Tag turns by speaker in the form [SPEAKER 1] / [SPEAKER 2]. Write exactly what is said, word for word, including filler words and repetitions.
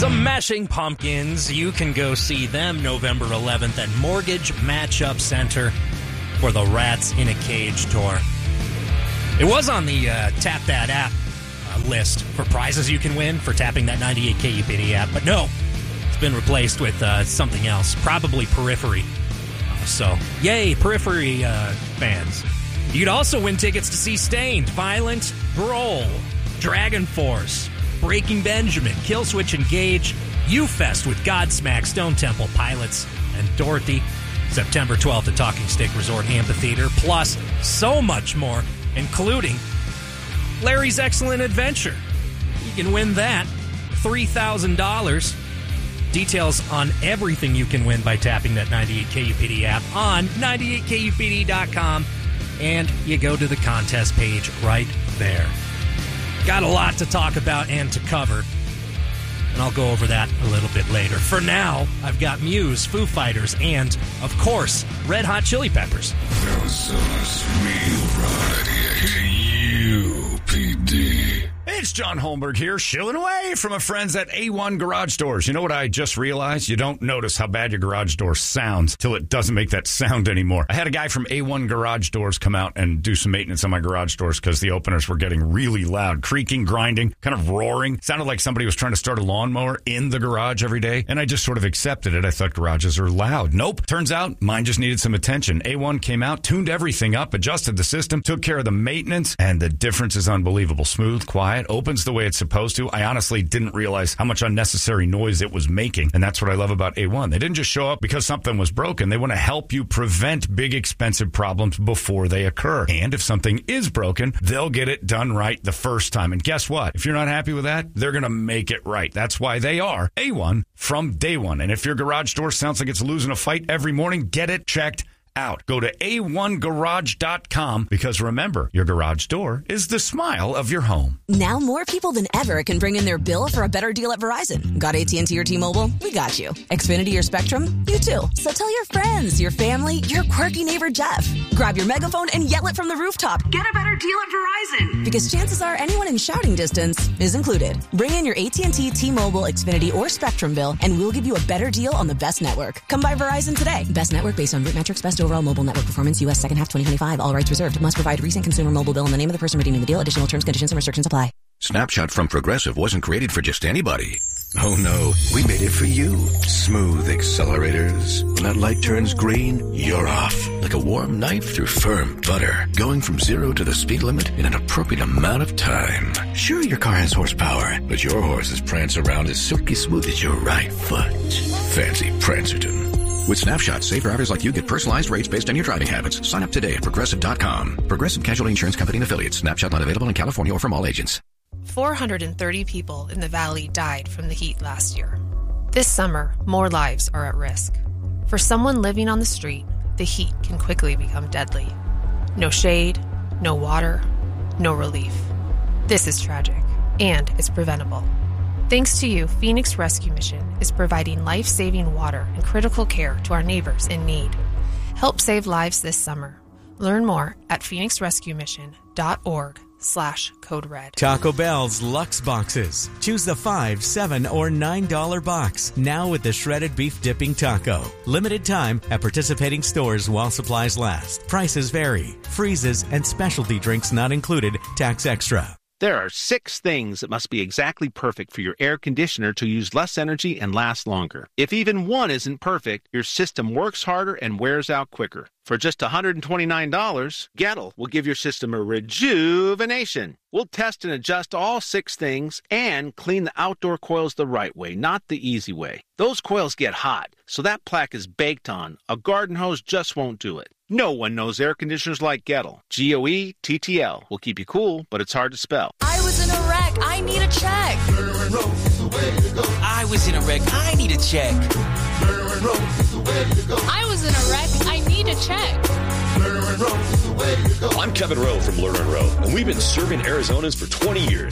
[SPEAKER 1] Smashing Pumpkins. You can go see them November eleventh at Mortgage Matchup Center for the Rats in a Cage tour. It was on the uh, Tap That App uh, list for prizes you can win for tapping that ninety-eight K U P D app, but no, it's been replaced with uh, something else, probably Periphery. Uh, so, yay, Periphery uh, fans. You could also win tickets to see Stained, Violent, Brawl, Dragon Force, Breaking Benjamin, Killswitch Engage, U-Fest with Godsmack, Stone Temple Pilots, and Dorothy. September twelfth at Talking Stick Resort Amphitheater, plus so much more, including Larry's Excellent Adventure. You can win that. three thousand dollars. Details on everything you can win by tapping that ninety-eight K U P D app on ninety-eight K U P D dot com, and you go to the contest page right there. Got a lot to talk about and to cover, and I'll go over that a little bit later. For now, I've got Muse, Foo Fighters, and, of course, Red Hot Chili Peppers.
[SPEAKER 2] U P D. It's John Holmberg here, shilling away from my friends at A one Garage Doors. You know what I just realized? You don't notice how bad your garage door sounds till it doesn't make that sound anymore. I had a guy from A one Garage Doors come out and do some maintenance on my garage doors because the openers were getting really loud, creaking, grinding, kind of roaring. Sounded like somebody was trying to start a lawnmower in the garage every day, and I just sort of accepted it. I thought garages are loud. Nope. Turns out mine just needed some attention. A one came out, tuned everything up, adjusted the system, took care of the maintenance, and the difference is unbelievable. Smooth, quiet, opens the way it's supposed to. I honestly didn't realize how much unnecessary noise it was making, and that's what I love about A one. They didn't just show up because something was broken. They want to help you prevent big, expensive problems before they occur. And if something is broken, they'll get it done right the first time. And guess what? If you're not happy with that, they're going to make it right. That's why they are A one from day one. And if your garage door sounds like it's losing a fight every morning, get it checked out. Go to A one garage dot com because remember, your garage door is the smile of your home.
[SPEAKER 3] Now more people than ever can bring in their bill for a better deal at Verizon. Got A T and T or T-Mobile? We got you. Xfinity or Spectrum? You too. So tell your friends, your family, your quirky neighbor Jeff. Grab your megaphone and yell it from the rooftop. Get a better deal at Verizon. Because chances are anyone in shouting distance is included. Bring in your A T and T, T-Mobile, Xfinity, or Spectrum bill and we'll give you a better deal on the best network. Come by Verizon today. Best network based on root metrics, best overall mobile network performance, U S second half twenty twenty-five. All rights reserved. Must provide recent consumer mobile bill and the name of the person redeeming the deal. Additional terms, conditions, and restrictions apply.
[SPEAKER 4] Snapshot from Progressive wasn't created for just anybody. Oh no, we made it for you. Smooth accelerators. When that light turns green, you're off. Like a warm knife through firm butter. Going from zero to the speed limit in an appropriate amount of time. Sure, your car has horsepower, but your horses prance around as silky smooth as your right foot. Fancy Prancerton. With Snapshot, safe drivers like you get personalized rates based on your driving habits. Sign up today at Progressive dot com. Progressive Casualty Insurance Company and Affiliates. Snapshot not available in California or from all agents.
[SPEAKER 5] four hundred thirty people in the valley died from the heat last year. This summer, more lives are at risk. For someone living on the street, the heat can quickly become deadly. No shade, no water, no relief. This is tragic, and it's preventable. Thanks to you, Phoenix Rescue Mission is providing life-saving water and critical care to our neighbors in need. Help save lives this summer. Learn more at phoenix rescue mission dot org slash code red.
[SPEAKER 6] Taco Bell's Luxe Boxes. Choose the five, seven, or nine dollar box. Now with the shredded beef dipping taco. Limited time at participating stores while supplies last. Prices vary. Freezes and specialty drinks not included. Tax extra.
[SPEAKER 7] There are six things that must be exactly perfect for your air conditioner to use less energy and last longer. If even one isn't perfect, your system works harder and wears out quicker. For just one hundred twenty-nine dollars, Gettle will give your system a rejuvenation. We'll test and adjust all six things and clean the outdoor coils the right way, not the easy way. Those coils get hot, so that plaque is baked on. A garden hose just won't do it. No one knows air conditioners like Gettle. G O E T T L will keep you cool, but it's hard to spell.
[SPEAKER 3] I was in a wreck. I need a check.
[SPEAKER 8] I was in a wreck. I need a check.
[SPEAKER 9] I was in a wreck. I need a check.
[SPEAKER 10] I'm Kevin Rowe from Lerner and Rowe, and we've been serving Arizonans for twenty years.